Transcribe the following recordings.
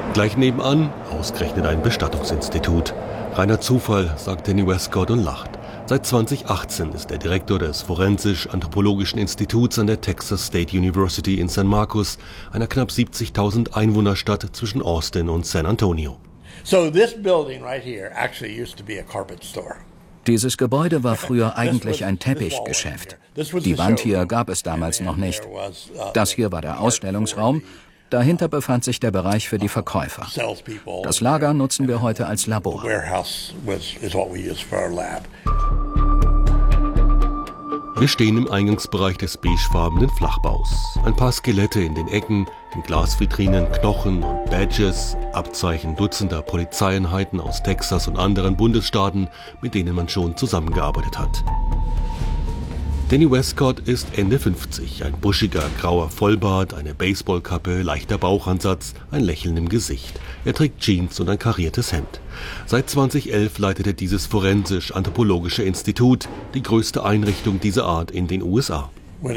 Gleich nebenan, ausgerechnet ein Bestattungsinstitut. Reiner Zufall, sagt Danny Westcott und lacht. Seit 2018 ist er Direktor des Forensisch-Anthropologischen Instituts an der Texas State University in San Marcos, einer knapp 70.000 Einwohnerstadt zwischen Austin und San Antonio. Dieses Gebäude war früher eigentlich ein Teppichgeschäft. Die Wand hier gab es damals noch nicht. Das hier war der Ausstellungsraum. Dahinter befand sich der Bereich für die Verkäufer. Das Lager nutzen wir heute als Labor. Wir stehen im Eingangsbereich des beigefarbenen Flachbaus. Ein paar Skelette in den Ecken, in Glasvitrinen Knochen und Badges, Abzeichen dutzender Polizeieinheiten aus Texas und anderen Bundesstaaten, mit denen man schon zusammengearbeitet hat. Danny Westcott ist Ende 50, ein buschiger, grauer Vollbart, eine Baseballkappe, leichter Bauchansatz, ein Lächeln im Gesicht. Er trägt Jeans und ein kariertes Hemd. Seit 2011 leitet er dieses Forensisch-Anthropologische Institut, die größte Einrichtung dieser Art in den USA.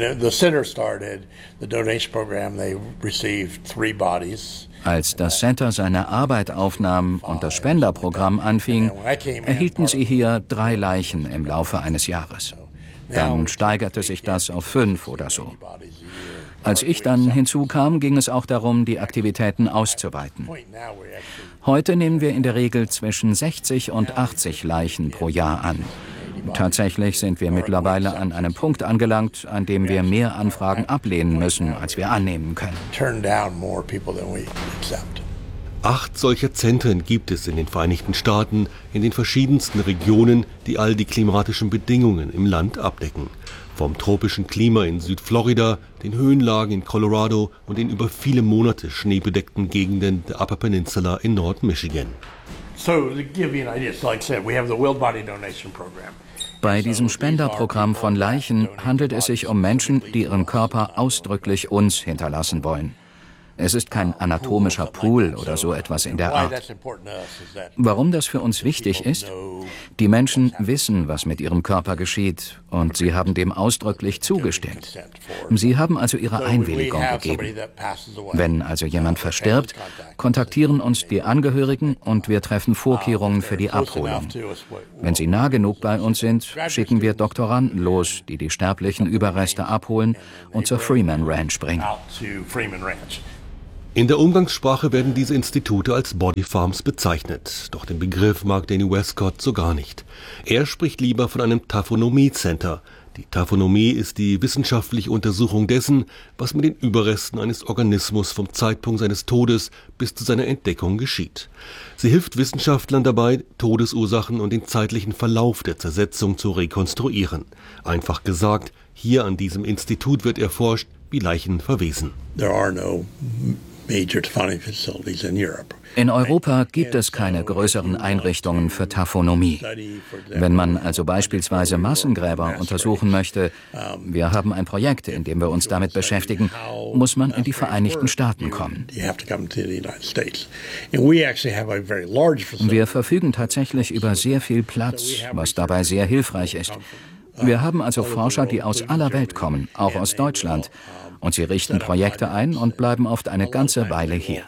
Als das Center seine Arbeit aufnahm und das Spenderprogramm anfing, erhielten sie hier 3 Leichen im Laufe eines Jahres. Dann steigerte sich das auf 5 oder so. Als ich dann hinzukam, ging es auch darum, die Aktivitäten auszuweiten. Heute nehmen wir in der Regel zwischen 60 und 80 Leichen pro Jahr an. Tatsächlich sind wir mittlerweile an einem Punkt angelangt, an dem wir mehr Anfragen ablehnen müssen, als wir annehmen können. 8 solcher Zentren gibt es in den Vereinigten Staaten, in den verschiedensten Regionen, die all die klimatischen Bedingungen im Land abdecken. Vom tropischen Klima in Südflorida, den Höhenlagen in Colorado und den über viele Monate schneebedeckten Gegenden der Upper Peninsula in Nord-Michigan. Bei diesem Spenderprogramm von Leichen handelt es sich um Menschen, die ihren Körper ausdrücklich uns hinterlassen wollen. Es ist kein anatomischer Pool oder so etwas in der Art. Warum das für uns wichtig ist? Die Menschen wissen, was mit ihrem Körper geschieht, und sie haben dem ausdrücklich zugestimmt. Sie haben also ihre Einwilligung gegeben. Wenn also jemand verstirbt, kontaktieren uns die Angehörigen und wir treffen Vorkehrungen für die Abholung. Wenn sie nah genug bei uns sind, schicken wir Doktoranden los, die die sterblichen Überreste abholen und zur Freeman Ranch bringen. In der Umgangssprache werden diese Institute als Bodyfarms bezeichnet, doch den Begriff mag Danny Westcott so gar nicht. Er spricht lieber von einem Taphonomie-Center. Die Taphonomie ist die wissenschaftliche Untersuchung dessen, was mit den Überresten eines Organismus vom Zeitpunkt seines Todes bis zu seiner Entdeckung geschieht. Sie hilft Wissenschaftlern dabei, Todesursachen und den zeitlichen Verlauf der Zersetzung zu rekonstruieren. Einfach gesagt, hier an diesem Institut wird erforscht, wie Leichen verwesen. In Europa gibt es keine größeren Einrichtungen für Taphonomie. Wenn man also beispielsweise Massengräber untersuchen möchte, wir haben ein Projekt, in dem wir uns damit beschäftigen, muss man in die Vereinigten Staaten kommen. Wir verfügen tatsächlich über sehr viel Platz, was dabei sehr hilfreich ist. Wir haben also Forscher, die aus aller Welt kommen, auch aus Deutschland. Und sie richten Projekte ein und bleiben oft eine ganze Weile hier.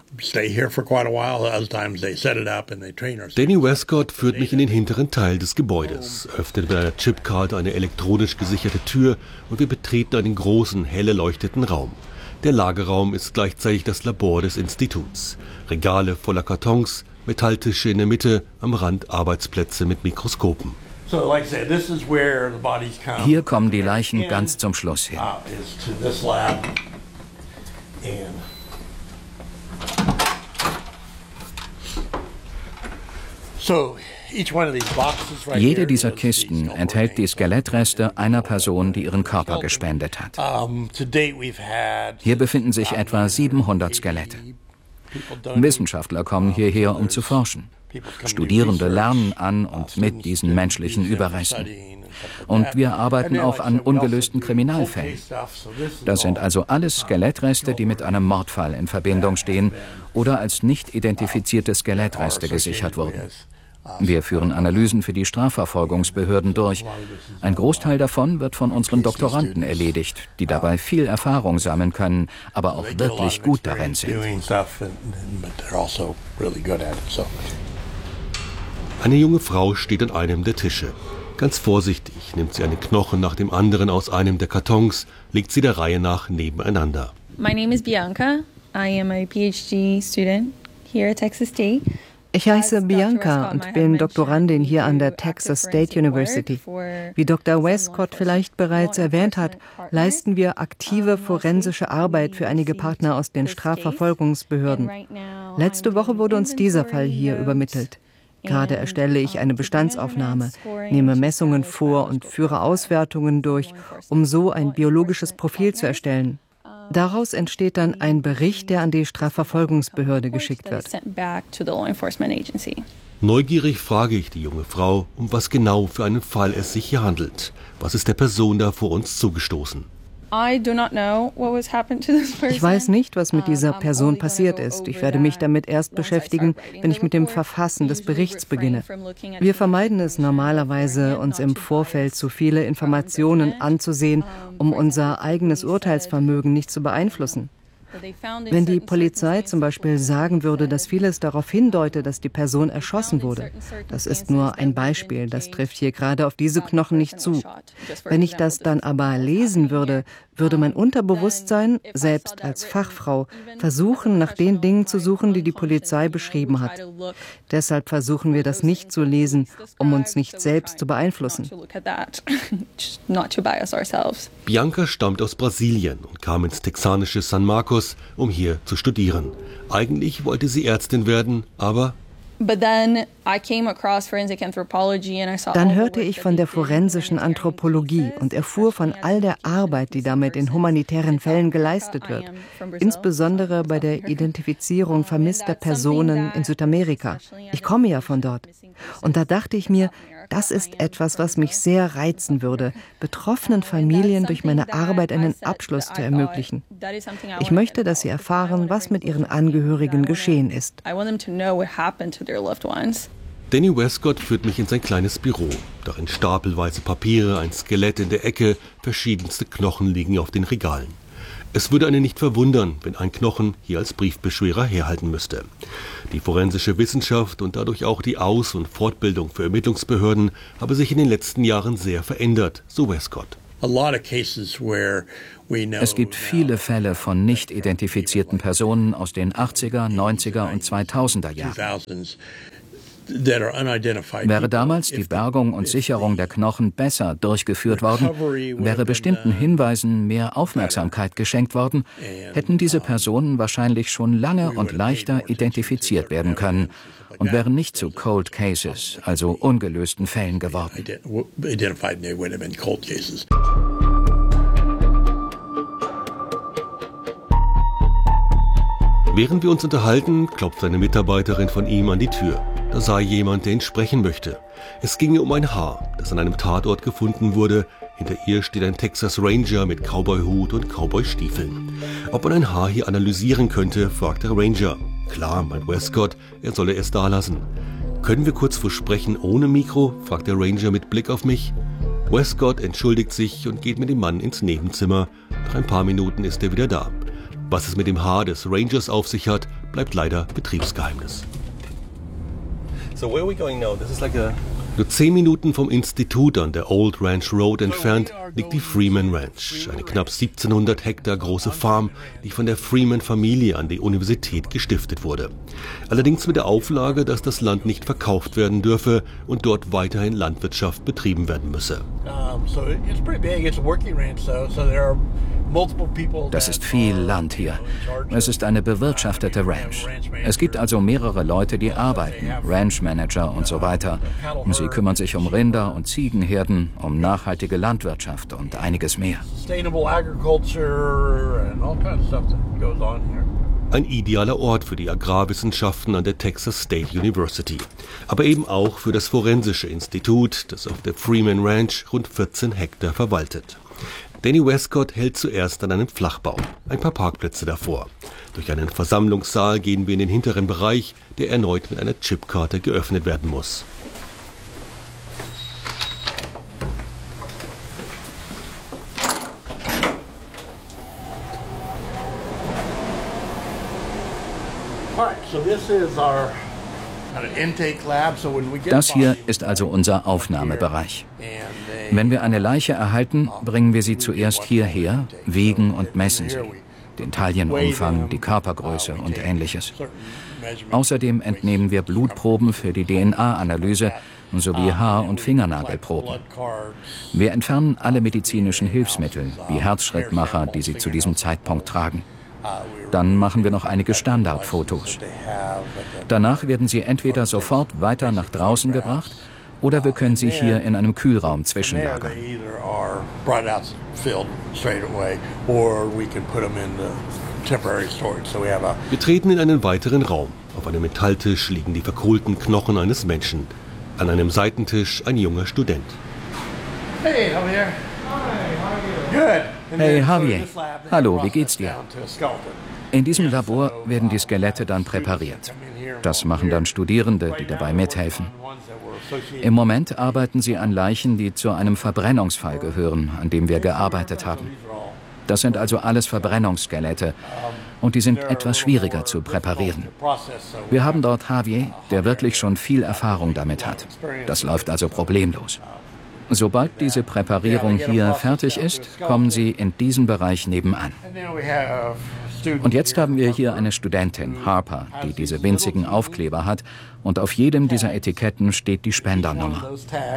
Danny Westcott führt mich in den hinteren Teil des Gebäudes, öffnet mit einer Chipkarte eine elektronisch gesicherte Tür und wir betreten einen großen, hell erleuchteten Raum. Der Lagerraum ist gleichzeitig das Labor des Instituts. Regale voller Kartons, Metalltische in der Mitte, am Rand Arbeitsplätze mit Mikroskopen. Hier kommen die Leichen ganz zum Schluss hin. Jede dieser Kisten enthält die Skelettreste einer Person, die ihren Körper gespendet hat. Hier befinden sich etwa 700 Skelette. Wissenschaftler kommen hierher, um zu forschen. Studierende lernen an und mit diesen menschlichen Überresten. Und wir arbeiten auch an ungelösten Kriminalfällen. Das sind also alles Skelettreste, die mit einem Mordfall in Verbindung stehen oder als nicht identifizierte Skelettreste gesichert wurden. Wir führen Analysen für die Strafverfolgungsbehörden durch. Ein Großteil davon wird von unseren Doktoranden erledigt, die dabei viel Erfahrung sammeln können, aber auch wirklich gut darin sind. Eine junge Frau steht an einem der Tische. Ganz vorsichtig nimmt sie einen Knochen nach dem anderen aus einem der Kartons, legt sie der Reihe nach nebeneinander. My name is Bianca. I am a PhD student here at Texas State. Ich heiße Bianca und bin Doktorandin hier an der Texas State University. Wie Dr. Westcott vielleicht bereits erwähnt hat, leisten wir aktive forensische Arbeit für einige Partner aus den Strafverfolgungsbehörden. Letzte Woche wurde uns dieser Fall hier übermittelt. Gerade erstelle ich eine Bestandsaufnahme, nehme Messungen vor und führe Auswertungen durch, um so ein biologisches Profil zu erstellen. Daraus entsteht dann ein Bericht, der an die Strafverfolgungsbehörde geschickt wird. Neugierig frage ich die junge Frau, um was genau für einen Fall es sich hier handelt. Was ist der Person da vor uns zugestoßen? Ich weiß nicht, was mit dieser Person passiert ist. Ich werde mich damit erst beschäftigen, wenn ich mit dem Verfassen des Berichts beginne. Wir vermeiden es normalerweise, uns im Vorfeld zu viele Informationen anzusehen, um unser eigenes Urteilsvermögen nicht zu beeinflussen. Wenn die Polizei zum Beispiel sagen würde, dass vieles darauf hindeutet, dass die Person erschossen wurde. Das ist nur ein Beispiel, das trifft hier gerade auf diese Knochen nicht zu. Wenn ich das dann aber lesen würde, würde mein Unterbewusstsein, selbst als Fachfrau, versuchen, nach den Dingen zu suchen, die die Polizei beschrieben hat. Deshalb versuchen wir das nicht zu lesen, um uns nicht selbst zu beeinflussen. Bianca stammt aus Brasilien und kam ins texanische San Marcos, um hier zu studieren. Eigentlich wollte sie Ärztin werden, aber... Dann hörte ich von der forensischen Anthropologie und erfuhr von all der Arbeit, die damit in humanitären Fällen geleistet wird, insbesondere bei der Identifizierung vermisster Personen in Südamerika. Ich komme ja von dort. Und da dachte ich mir, das ist etwas, was mich sehr reizen würde, betroffenen Familien durch meine Arbeit einen Abschluss zu ermöglichen. Ich möchte, dass sie erfahren, was mit ihren Angehörigen geschehen ist. Danny Westcott führt mich in sein kleines Büro. Darin stapelweise Papiere, ein Skelett in der Ecke, verschiedenste Knochen liegen auf den Regalen. Es würde einen nicht verwundern, wenn ein Knochen hier als Briefbeschwerer herhalten müsste. Die forensische Wissenschaft und dadurch auch die Aus- und Fortbildung für Ermittlungsbehörden habe sich in den letzten Jahren sehr verändert, so Westcott. Es gibt viele Fälle von nicht identifizierten Personen aus den 80er, 90er und 2000er Jahren. Wäre damals die Bergung und Sicherung der Knochen besser durchgeführt worden, wäre bestimmten Hinweisen mehr Aufmerksamkeit geschenkt worden, hätten diese Personen wahrscheinlich schon lange und leichter identifiziert werden können und wären nicht zu Cold Cases, also ungelösten Fällen geworden. Während wir uns unterhalten, klopft eine Mitarbeiterin von ihm an die Tür. Da sei jemand, der ihn sprechen möchte. Es ginge um ein Haar, das an einem Tatort gefunden wurde. Hinter ihr steht ein Texas Ranger mit Cowboyhut und Cowboystiefeln. Ob man ein Haar hier analysieren könnte, fragt der Ranger. Klar, meint Westcott, er solle es da lassen. Können wir kurz sprechen ohne Mikro, fragt der Ranger mit Blick auf mich. Westcott entschuldigt sich und geht mit dem Mann ins Nebenzimmer. Nach ein paar Minuten ist er wieder da. Was es mit dem Haar des Rangers auf sich hat, bleibt leider Betriebsgeheimnis. Nur 10 Minuten vom Institut an der Old Ranch Road entfernt liegt die Freeman Ranch, eine knapp 1700 Hektar große Farm, die von der Freeman-Familie an die Universität gestiftet wurde. Allerdings mit der Auflage, dass das Land nicht verkauft werden dürfe und dort weiterhin Landwirtschaft betrieben werden müsse. Das ist viel Land hier. Es ist eine bewirtschaftete Ranch. Es gibt also mehrere Leute, die arbeiten, Ranchmanager und so weiter. Sie kümmern sich um Rinder- und Ziegenherden, um nachhaltige Landwirtschaft und einiges mehr. Ein idealer Ort für die Agrarwissenschaften an der Texas State University. Aber eben auch für das Forensische Institut, das auf der Freeman Ranch rund 14 Hektar verwaltet. Danny Westcott hält zuerst an einem Flachbau, ein paar Parkplätze davor. Durch einen Versammlungssaal gehen wir in den hinteren Bereich, der erneut mit einer Chipkarte geöffnet werden muss. Das hier ist also unser Aufnahmebereich. Wenn wir eine Leiche erhalten, bringen wir sie zuerst hierher, wiegen und messen sie. Den Taillenumfang, die Körpergröße und Ähnliches. Außerdem entnehmen wir Blutproben für die DNA-Analyse sowie Haar- und Fingernagelproben. Wir entfernen alle medizinischen Hilfsmittel, wie Herzschrittmacher, die sie zu diesem Zeitpunkt tragen. Dann machen wir noch einige Standardfotos. Danach werden sie entweder sofort weiter nach draußen gebracht oder wir können sie hier in einem Kühlraum zwischenlagern. Wir treten in einen weiteren Raum. Auf einem Metalltisch liegen die verkohlten Knochen eines Menschen. An einem Seitentisch ein junger Student. Hey, Javier. Hey Javier, hallo, wie geht's dir? In diesem Labor werden die Skelette dann präpariert. Das machen dann Studierende, die dabei mithelfen. Im Moment arbeiten sie an Leichen, die zu einem Verbrennungsfall gehören, an dem wir gearbeitet haben. Das sind also alles Verbrennungsskelette und die sind etwas schwieriger zu präparieren. Wir haben dort Javier, der wirklich schon viel Erfahrung damit hat. Das läuft also problemlos. Sobald diese Präparierung hier fertig ist, kommen sie in diesen Bereich nebenan. Und jetzt haben wir hier eine Studentin, Harper, die diese winzigen Aufkleber hat und auf jedem dieser Etiketten steht die Spendernummer.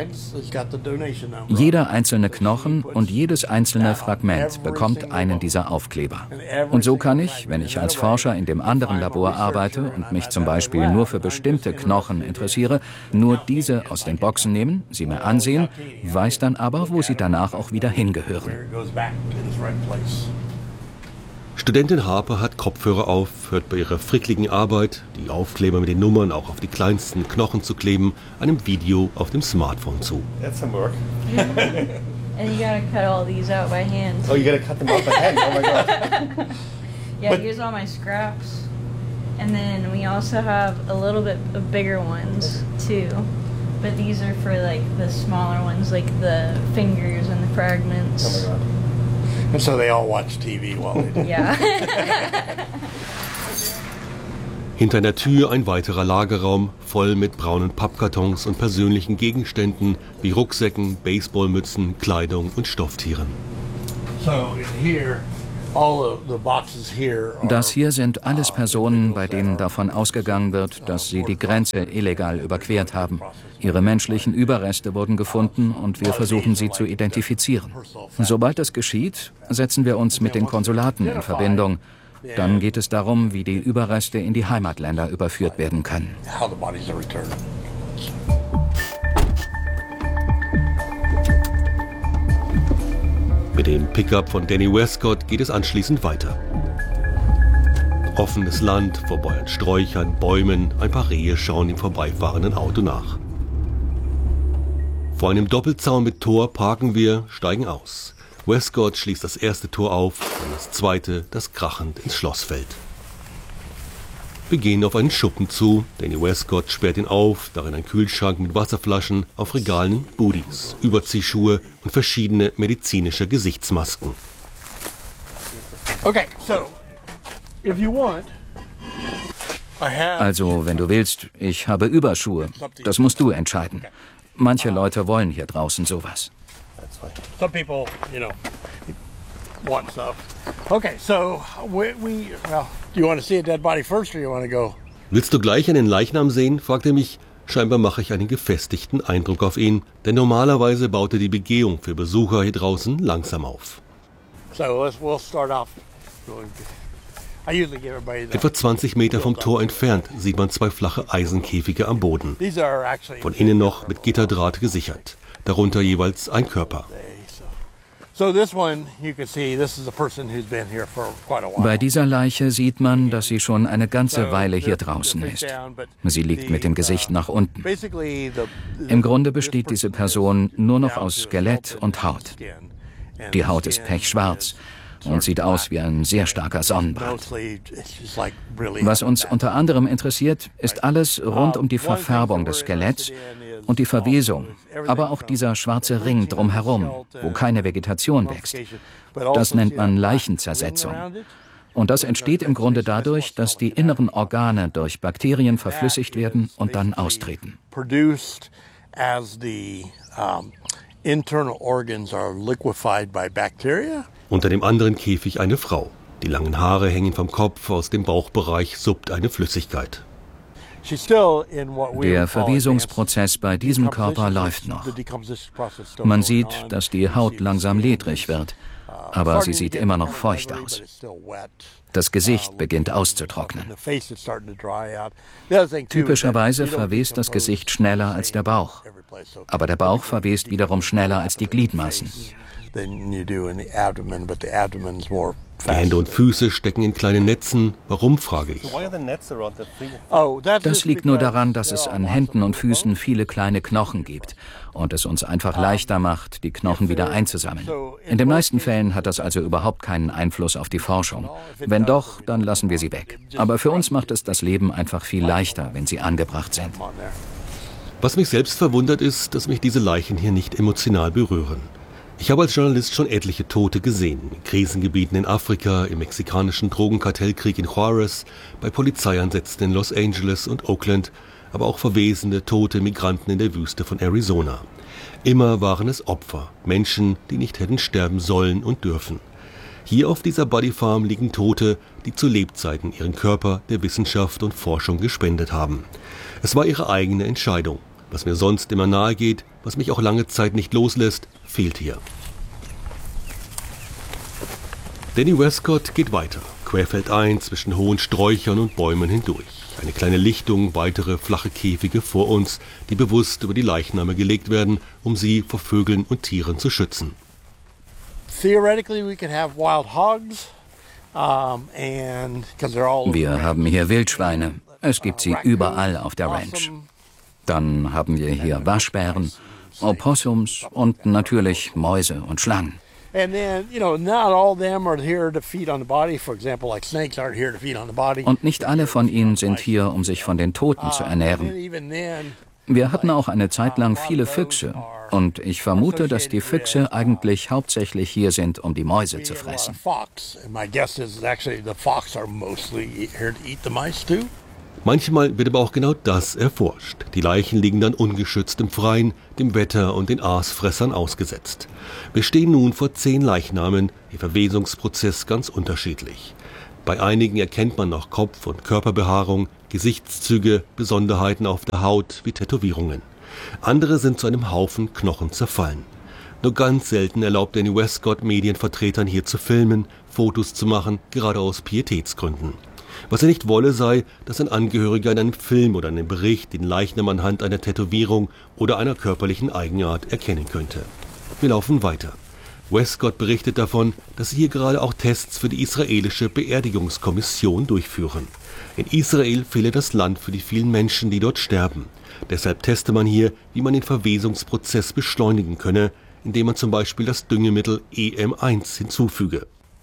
Jeder einzelne Knochen und jedes einzelne Fragment bekommt einen dieser Aufkleber. Und so kann ich, wenn ich als Forscher in dem anderen Labor arbeite und mich zum Beispiel nur für bestimmte Knochen interessiere, nur diese aus den Boxen nehmen, sie mir ansehen, weiß dann aber, wo sie danach auch wieder hingehören. Studentin Harper hat Kopfhörer auf, hört bei ihrer frickligen Arbeit, die Aufkleber mit den Nummern auch auf die kleinsten Knochen zu kleben, einem Video auf dem Smartphone zu. That's some work. And you gotta cut all these out by hand. Oh, you gotta cut them out by hand. Oh my God. Yeah, here's all my scraps. And then we also have a little bit of bigger ones too. But these are for like the smaller ones, like the fingers and the fragments. Oh my God. And so they all watch TV while they do. Yeah. Hinter der Tür ein weiterer Lagerraum, voll mit braunen Pappkartons und persönlichen Gegenständen wie Rucksäcken, Baseballmützen, Kleidung und Stofftieren. So in here, all the boxes here are Das hier sind alles Personen, bei denen davon ausgegangen wird, dass sie die Grenze illegal überquert haben. Ihre menschlichen Überreste wurden gefunden und wir versuchen sie zu identifizieren. Sobald das geschieht, setzen wir uns mit den Konsulaten in Verbindung. Dann geht es darum, wie die Überreste in die Heimatländer überführt werden können. how the bodies are returned. Mit dem Pickup von Danny Westcott geht es anschließend weiter. Offenes Land, vorbei an Sträuchern, Bäumen, ein paar Rehe schauen dem vorbeifahrenden Auto nach. Vor einem Doppelzaun mit Tor parken wir, steigen aus. Westcott schließt das erste Tor auf, dann das zweite, das krachend ins Schloss fällt. Wir gehen auf einen Schuppen zu. Danny Westcott sperrt ihn auf, darin ein Kühlschrank mit Wasserflaschen, auf Regalen Booties, Überziehschuhe und verschiedene medizinische Gesichtsmasken. Okay, so if you want, I have. Also, wenn du willst, ich habe Überschuhe. Das musst du entscheiden. Manche Leute wollen hier draußen sowas. That's fine. Some people, want stuff. Okay, so well, do you want to see a dead body first, or you want to go? Willst du gleich einen Leichnam sehen? Fragt er mich. Scheinbar mache ich einen gefestigten Eindruck auf ihn, denn normalerweise baut er die Begehung für Besucher hier draußen langsam auf. So we'll start off. I usually give everybody Etwa 20 Meter vom Tor entfernt sieht man zwei flache Eisenkäfige am Boden. These are actually Von innen noch mit Gitterdraht gesichert. Darunter jeweils ein Körper. So this one, you can see, this is a person who's been here for quite a while. Bei dieser Leiche sieht man, dass sie schon eine ganze Weile hier draußen ist. Sie liegt mit dem Gesicht nach unten. Basically, Im Grunde besteht diese Person nur noch aus Skelett und Haut. Die Haut ist pechschwarz und sieht aus wie ein sehr starker Sonnenbrand. Was uns unter anderem interessiert, ist alles rund um die Verfärbung des Skeletts und die Verwesung, aber auch dieser schwarze Ring drumherum, wo keine Vegetation wächst. Das nennt man Leichenzersetzung. Und das entsteht im Grunde dadurch, dass die inneren Organe durch Bakterien verflüssigt werden und dann austreten. Unter dem anderen Käfig eine Frau. Die langen Haare hängen vom Kopf, aus dem Bauchbereich suppt eine Flüssigkeit. Der Verwesungsprozess bei diesem Körper läuft noch. Man sieht, dass die Haut langsam ledrig wird, aber sie sieht immer noch feucht aus. Das Gesicht beginnt auszutrocknen. Typischerweise verwest das Gesicht schneller als der Bauch, aber der Bauch verwest wiederum schneller als die Gliedmaßen. Die Hände und Füße stecken in kleinen Netzen. Warum, frage ich. Das liegt nur daran, dass es an Händen und Füßen viele kleine Knochen gibt und es uns einfach leichter macht, die Knochen wieder einzusammeln. In den meisten Fällen hat das also überhaupt keinen Einfluss auf die Forschung. Wenn doch, dann lassen wir sie weg. Aber für uns macht es das Leben einfach viel leichter, wenn sie angebracht sind. Was mich selbst verwundert ist, dass mich diese Leichen hier nicht emotional berühren. Ich habe als Journalist schon etliche Tote gesehen, in Krisengebieten in Afrika, im mexikanischen Drogenkartellkrieg in Juarez, bei Polizeieinsätzen in Los Angeles und Oakland, aber auch verwesende, tote Migranten in der Wüste von Arizona. Immer waren es Opfer, Menschen, die nicht hätten sterben sollen und dürfen. Hier auf dieser Buddy Farm liegen Tote, die zu Lebzeiten ihren Körper der Wissenschaft und Forschung gespendet haben. Es war ihre eigene Entscheidung. Was mir sonst immer nahe geht, was mich auch lange Zeit nicht loslässt, fehlt hier. Danny Westcott geht weiter, querfeldein zwischen hohen Sträuchern und Bäumen hindurch. Eine kleine Lichtung, weitere flache Käfige vor uns, die bewusst über die Leichname gelegt werden, um sie vor Vögeln und Tieren zu schützen. Wir haben hier Wildschweine. Es gibt sie überall auf der Ranch. Dann haben wir hier Waschbären, Opossums und natürlich Mäuse und Schlangen. Und nicht alle von ihnen sind hier, um sich von den Toten zu ernähren. Wir hatten auch eine Zeit lang viele Füchse. Und ich vermute, dass die Füchse eigentlich hauptsächlich hier sind, um die Mäuse zu fressen. Manchmal wird aber auch genau das erforscht. Die Leichen liegen dann ungeschützt im Freien, dem Wetter und den Aasfressern ausgesetzt. Wir stehen nun vor 10 Leichnamen, ihr Verwesungsprozess ganz unterschiedlich. Bei einigen erkennt man noch Kopf- und Körperbehaarung, Gesichtszüge, Besonderheiten auf der Haut wie Tätowierungen. Andere sind zu einem Haufen Knochen zerfallen. Nur ganz selten erlaubt Danny Westcott Medienvertretern hier zu filmen, Fotos zu machen, gerade aus Pietätsgründen. Was er nicht wolle, sei, dass ein Angehöriger in einem Film oder einem Bericht den Leichnam anhand einer Tätowierung oder einer körperlichen Eigenart erkennen könnte. Wir laufen weiter. Westcott berichtet davon, dass sie hier gerade auch Tests für die israelische Beerdigungskommission durchführen. In Israel fehle das Land für die vielen Menschen, die dort sterben. Deshalb teste man hier, wie man den Verwesungsprozess beschleunigen könne, indem man zum Beispiel das Düngemittel EM1 hinzufüge.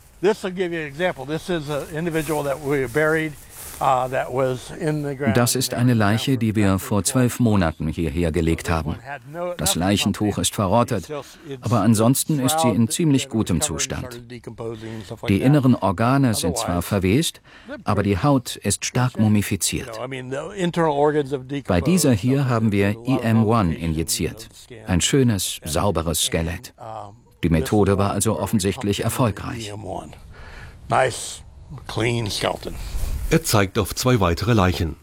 Das ist eine Leiche, die wir vor 12 Monaten hierher gelegt haben. Das Leichentuch ist verrottet, aber ansonsten ist sie in ziemlich gutem Zustand. Die inneren Organe sind zwar verwest, aber die Haut ist stark mumifiziert. Bei dieser hier haben wir EM1 injiziert. Ein schönes, sauberes Skelett. Die Methode war also offensichtlich erfolgreich. Er zeigt auf 2 weitere Leichen.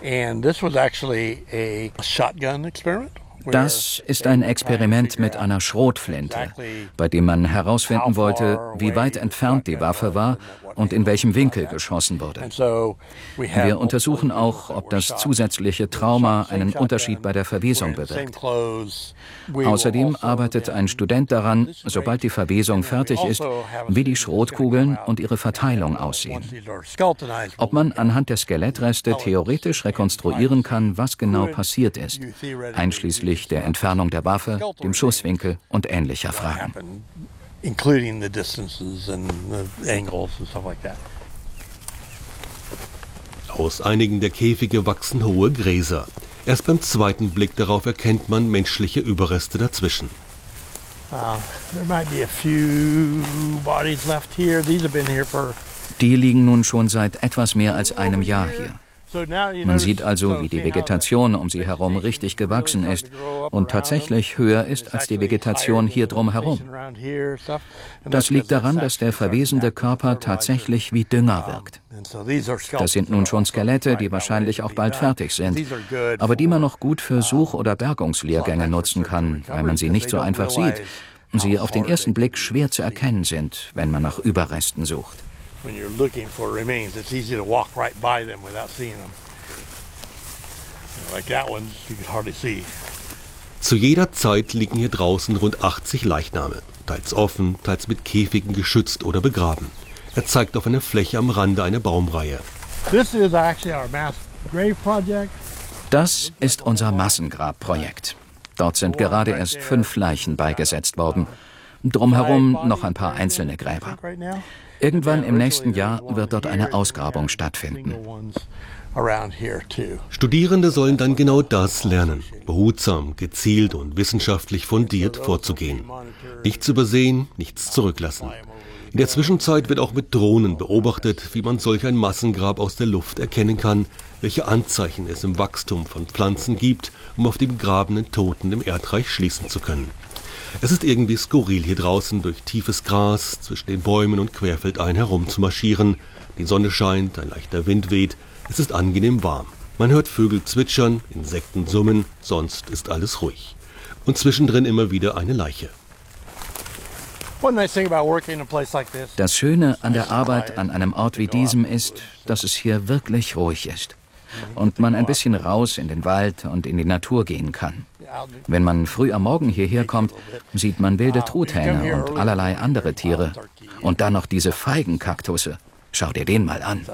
Das ist ein Experiment mit einer Schrotflinte, bei dem man herausfinden wollte, wie weit entfernt die Waffe war und in welchem Winkel geschossen wurde. Wir untersuchen auch, ob das zusätzliche Trauma einen Unterschied bei der Verwesung bewirkt. Außerdem arbeitet ein Student daran, sobald die Verwesung fertig ist, wie die Schrotkugeln und ihre Verteilung aussehen. Ob man anhand der Skelettreste theoretisch rekonstruieren kann, was genau passiert ist, einschließlich der Entfernung der Waffe, dem Schusswinkel und ähnlicher Fragen. including the distances and the angles and stuff like that. Aus einigen der Käfige wachsen hohe Gräser. Erst beim zweiten Blick darauf erkennt man menschliche Überreste dazwischen. There might be a few bodies left here. These have been here for. Die liegen nun schon seit etwas mehr als einem Jahr hier. Man sieht also, wie die Vegetation um sie herum richtig gewachsen ist und tatsächlich höher ist als die Vegetation hier drumherum. Das liegt daran, dass der verwesende Körper tatsächlich wie Dünger wirkt. Das sind nun schon Skelette, die wahrscheinlich auch bald fertig sind, aber die man noch gut für Such- oder Bergungslehrgänge nutzen kann, weil man sie nicht so einfach sieht und sie auf den ersten Blick schwer zu erkennen sind, wenn man nach Überresten sucht. When you're looking for remains, it's easy to walk right by them without seeing them. Like that one, you can hardly see. Zu jeder Zeit liegen hier draußen rund 80 Leichname, teils offen, teils mit Käfigen geschützt oder begraben. Er zeigt auf eine Fläche am Rande einer Baumreihe. This is actually our mass grave project. Das ist unser Massengrabprojekt. Dort sind gerade erst 5 Leichen beigesetzt worden. Drumherum noch ein paar einzelne Gräber. Irgendwann im nächsten Jahr wird dort eine Ausgrabung stattfinden. Studierende sollen dann genau das lernen, behutsam, gezielt und wissenschaftlich fundiert vorzugehen. Nichts übersehen, nichts zurücklassen. In der Zwischenzeit wird auch mit Drohnen beobachtet, wie man solch ein Massengrab aus der Luft erkennen kann, welche Anzeichen es im Wachstum von Pflanzen gibt, um auf die begrabenen Toten im Erdreich schließen zu können. Es ist irgendwie skurril, hier draußen durch tiefes Gras, zwischen den Bäumen und querfeldein herumzumarschieren. Die Sonne scheint, ein leichter Wind weht, es ist angenehm warm. Man hört Vögel zwitschern, Insekten summen, sonst ist alles ruhig. Und zwischendrin immer wieder eine Leiche. Das Schöne an der Arbeit an einem Ort wie diesem ist, dass es hier wirklich ruhig ist und man ein bisschen raus in den Wald und in die Natur gehen kann. Wenn man früh am Morgen hierher kommt, sieht man wilde Truthähne und allerlei andere Tiere. Und dann noch diese Feigenkaktusse. Schau dir den mal an.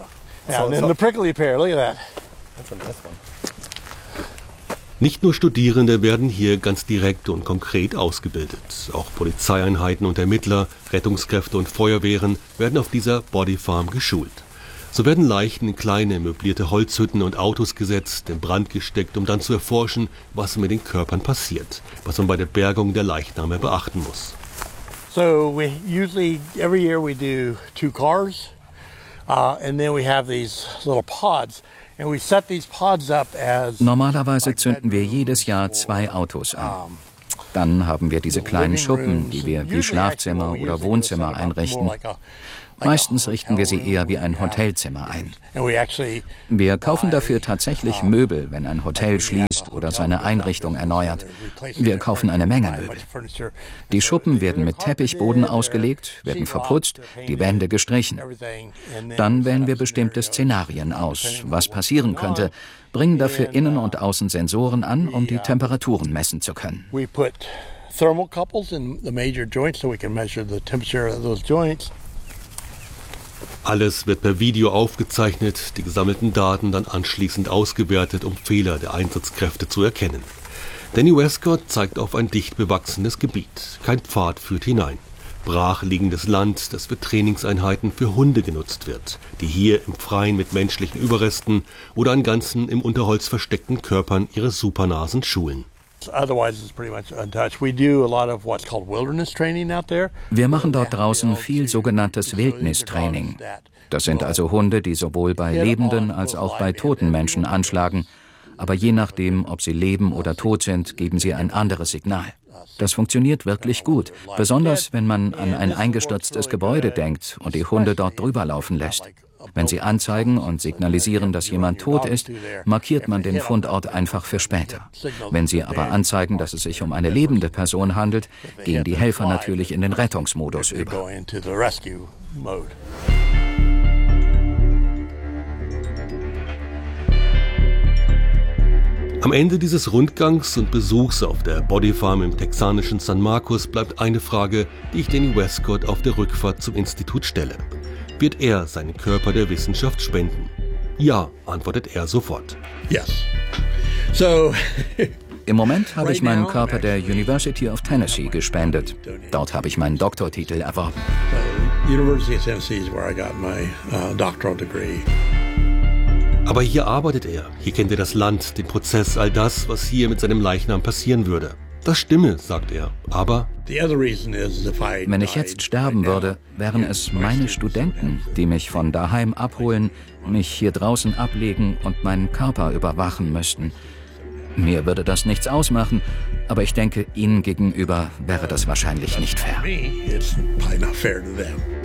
Nicht nur Studierende werden hier ganz direkt und konkret ausgebildet. Auch Polizeieinheiten und Ermittler, Rettungskräfte und Feuerwehren werden auf dieser Bodyfarm geschult. So werden Leichen in kleine möblierte Holzhütten und Autos gesetzt, in Brand gesteckt, um dann zu erforschen, was mit den Körpern passiert, was man bei der Bergung der Leichname beachten muss. So we usually every year we do 2 cars, and then we have these little pods, and we set these pods up as. Normalerweise zünden wir jedes Jahr 2 Autos an. Dann haben wir diese kleinen Schuppen, die wir wie Schlafzimmer oder Wohnzimmer einrichten. Meistens richten wir sie eher wie ein Hotelzimmer ein. Wir kaufen dafür tatsächlich Möbel, wenn ein Hotel schließt oder seine Einrichtung erneuert. Wir kaufen eine Menge Möbel. Die Schuppen werden mit Teppichboden ausgelegt, werden verputzt, die Wände gestrichen. Dann wählen wir bestimmte Szenarien aus, was passieren könnte, bringen dafür Innen- und Außen Sensoren an, um die Temperaturen messen zu können. Thermocouples in the major joints so we can measure the temperature of those joints. Alles wird per Video aufgezeichnet, die gesammelten Daten dann anschließend ausgewertet, um Fehler der Einsatzkräfte zu erkennen. Danny Westcott zeigt auf ein dicht bewachsenes Gebiet. Kein Pfad führt hinein. Brach liegendes Land, das für Trainingseinheiten für Hunde genutzt wird, die hier im Freien mit menschlichen Überresten oder an ganzen im Unterholz versteckten Körpern ihre Supernasen schulen. Wir machen dort draußen viel sogenanntes Wildnistraining. Das sind also Hunde, die sowohl bei lebenden als auch bei toten Menschen anschlagen. Aber je nachdem, ob sie leben oder tot sind, geben sie ein anderes Signal. Das funktioniert wirklich gut, besonders wenn man an ein eingestürztes Gebäude denkt und die Hunde dort drüber laufen lässt. Wenn sie anzeigen und signalisieren, dass jemand tot ist, markiert man den Fundort einfach für später. Wenn sie aber anzeigen, dass es sich um eine lebende Person handelt, gehen die Helfer natürlich in den Rettungsmodus über. Am Ende dieses Rundgangs und Besuchs auf der Bodyfarm im texanischen San Marcos bleibt eine Frage, die ich Danny Westcott auf der Rückfahrt zum Institut stelle. Wird er seinen Körper der Wissenschaft spenden? Ja, antwortet er sofort. Yes. So Im Moment habe ich meinen Körper der University of Tennessee gespendet. Dort habe ich meinen Doktortitel erworben. University of Tennessee is where I got my doctoral degree. Aber hier arbeitet er, hier kennt er das Land, den Prozess, all das, was hier mit seinem Leichnam passieren würde. Das stimme, sagt er, aber wenn ich jetzt sterben würde, wären es meine Studenten, die mich von daheim abholen, mich hier draußen ablegen und meinen Körper überwachen müssten. Mir würde das nichts ausmachen, aber ich denke, ihnen gegenüber wäre das wahrscheinlich nicht fair.